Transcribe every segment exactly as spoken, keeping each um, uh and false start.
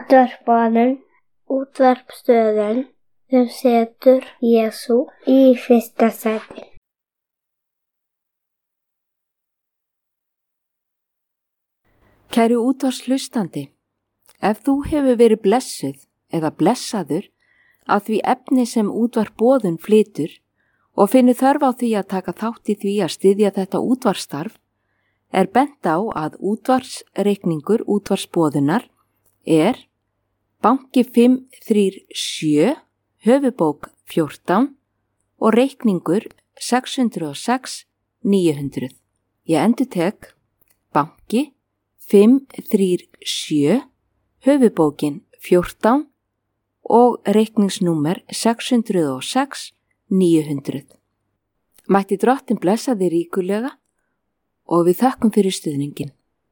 Útvarpsblaðið, útvarpsstöðin sem setur Jesú í fyrsta sæti. Kæri útvarpshlustandi, ef þú hefur verið blessuð eða blessaður að því efni sem Útvarp Boðun flytur og finnur þörf á því að taka þátt í því að styðja þetta útvarpsstarf, er bent á að útvarpsreikningur Útvarpsboðunar er banki fimm þrjú sjö, höfubók fjórtán og reikningur sex hundruð og sex níu hundruð. Ég endurtek banki fimm þrjú sjö, höfubókin fjórtán og reikningsnúmer sex hundruð og sex níu hundruð. Mætti Drottinn blessa þig ríkulega og við þökkum fyrir stuðningin.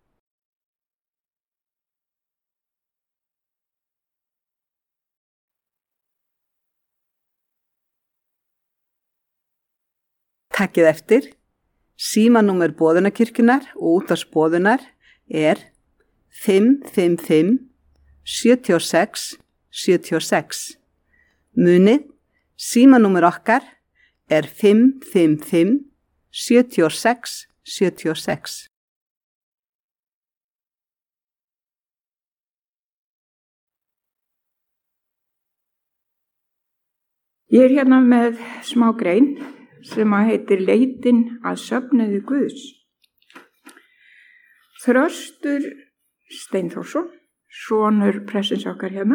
Takkið eftir, símanúmer Boðunarkirkjunnar og Útvarpsboðunar er fimm fimm fimm sjö sex sjö sex. Munið, símanúmer okkar er fimm fimm fimm sjö sex sjö sex. Ég er hérna með smá grein sem að heitir Leitin að söfnuði Guðs. Þröstur Steinþórsson, sonur prestsins okkar hérna,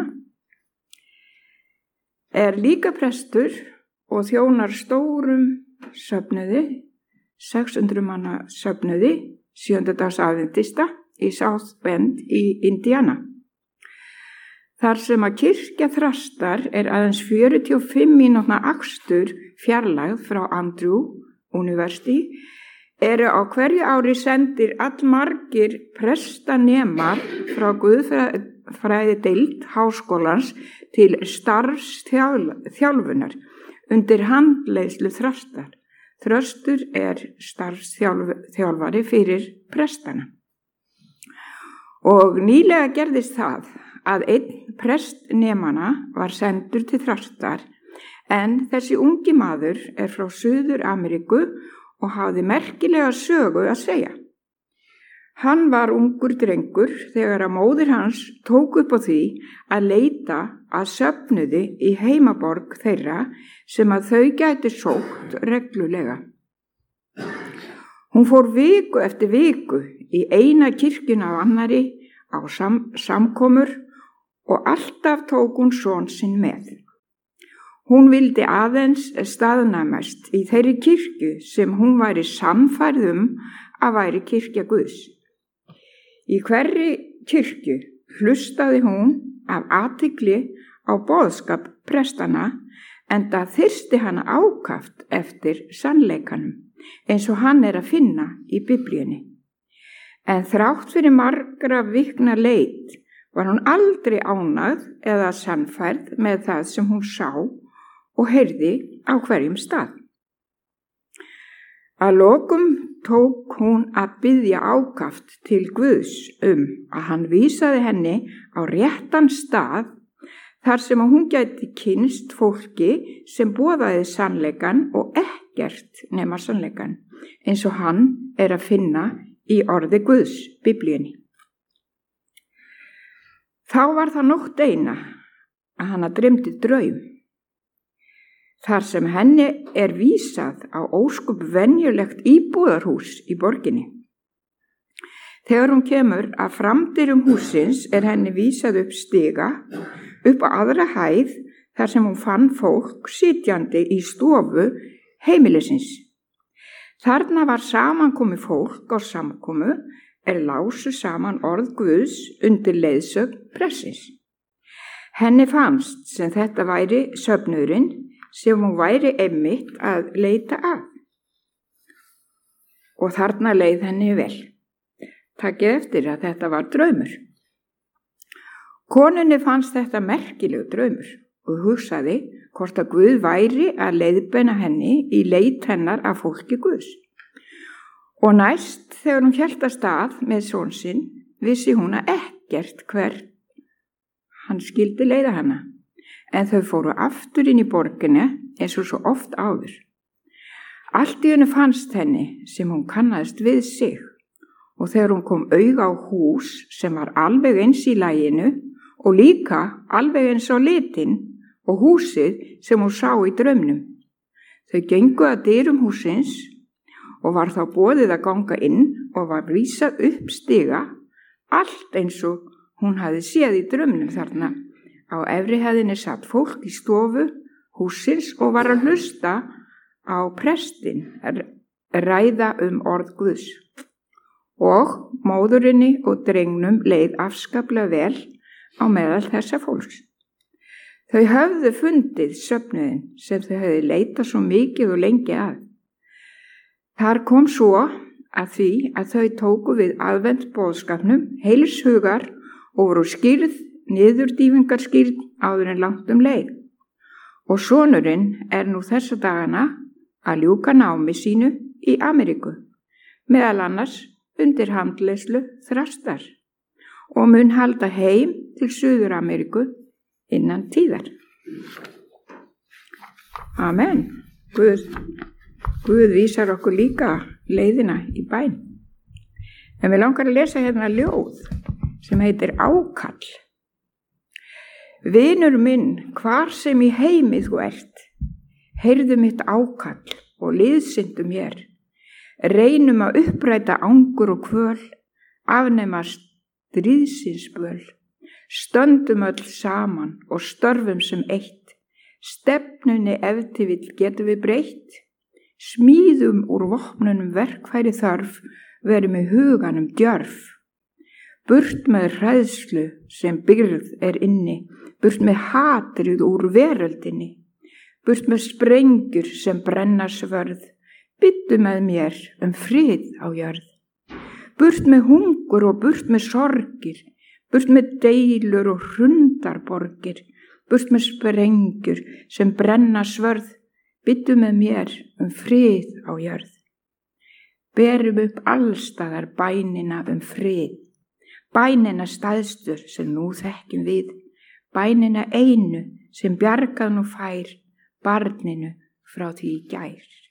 er líka prestur og þjónar stórum söfnuði, sex hundruð manna söfnuði, sjöunda dags aðventista í South Bend í Indiana. Þar sem að kirkja Þrastar er aðeins fjörutíu og fimm mínútna akstur fjarlægð frá Andrew University, eru á hverju ári sendir allmargir prestanemar frá guðfræðideild háskólans til starfsþjálfunar undir handleiðslu Þrastar. Þröstur er starfsþjálfari fyrir prestana. Og nýlega gerðist það að einn prestnemana var sendur til Þrastar, en þessi ungi maður er frá Suður-Ameríku og hafði merkilega sögu að segja. Hann var ungur drengur þegar að móðir hans tók upp á því að leita að söfnuði í heimaborg þeirra sem að þau gæti sótt reglulega. Hún fór viku eftir viku í eina kirkjuna af annari á sam- samkomur og alltaf tók hún son sinn með. Hún vildi aðeins staðnæmast í þeirri kirkju sem hún væri sannfærð um að væri kirkja Guðs. Í hverri kirkju hlustaði hún af athygli á boðskap prestana, enda þyrsti hana ákaft eftir sannleikanum, eins og hann er að finna í Biblíunni. En þrátt fyrir margra vikna leit var hún aldrei ánægð eða sannfærð með það sem hún sá og heyrði á hverjum stað. Að lokum tók hún að biðja ákaft til Guðs um að hann vísaði henni á réttan stað þar sem að hún gæti kynnst fólki sem boðaði sannleikan og ekkert nema sannleikan, eins og hann er að finna í orði Guðs, Biblíunni. Þá var það nótt eina að hana dreymdi draum, þar sem henni er vísað á óskup venjulegt íbúðarhús í borginni. Þegar hún kemur að framdyrum húsins er henni vísað upp stiga, upp á aðra hæð þar sem hún fann fólk sitjandi í stofu heimilisins. Þarna var samankomið fólk á samkomu er lásu saman orð Guðs undir leiðsögn prestsins. Henni fannst sem þetta væri söfnuðurinn sem hún væri einmitt að leita að. Og þarna leið henni vel. Takið eftir að þetta var draumur. Konunni fannst þetta merkilegur draumur og hugsaði hvort að Guð væri að leiðbeina henni í leit hennar af fólki Guðs. Og næst þegar hún hélt af stað með son sinn, vissi hún að ekkert hver hann skildi leiða hana, en þau fóru aftur inn í borginni eins og svo oft áður. Allt í henni fannst henni sem hún kannaðist við sig og þegar hún kom auga á hús sem var alveg eins í laginu og líka alveg eins á litin og húsið sem hún sá í draumnum. Þau gengu að dyrum húsins og var þá boðið að ganga inn og var vísað upp stiga, allt eins og hún hafði séð í draumnum þarna. Á efri hæðinni satt fólk í stofu húsins og var að hlusta á prestin ræða um orð Guðs. Og móðurinni og drengnum leið afskaplega vel á meðal þessa fólks. Þau höfðu fundið söfnuðin sem þau höfðu leitað svo mikið og lengi að. Þar kom svo að því að þau tóku við aðventsboðskapnum heilis hugar og voru skýrð niðurdýfingarskýrð áður en langt um leið. Og sonurinn er nú þessa dagana að ljúka námi sínu í Ameríku, meðal annars undir handleiðslu Þrastar og mun halda heim til Suður Ameríku innan tíðar. Amen. Guð, Guð vísar okkur líka leiðina í bæn. En við langar að lesa hérna ljóð sem heitir Ákall. Vinur minn, hvar sem í heimi þú ert, heyrðu mitt ákall og liðsindu mér. Reynum að uppræta angur og kvöl, afnema stríðsins böl. Stöndum öll saman og störfum sem eitt. Stefnunni ef til vill getum við breytt. Smíðum úr vopnunum verkfæri þörf, verum með huganum djörf. Burt með hræðslu sem byrð er inni, burt með hatrið úr veröldinni. Burt með sprengjur sem brenna svörð, byttu með mér um frið á jörð. Burt með hungur og burt með sorgir, burt með deilur og hrundarborgir, burt með sprengjur sem brenna svörð, byttu með mér um frið á jörð. Berum upp allstaðar bænina um frið, bænina stæðstur sem nú þekkjum við, bænina einu sem bjargað nú fær barninu frá því í gær.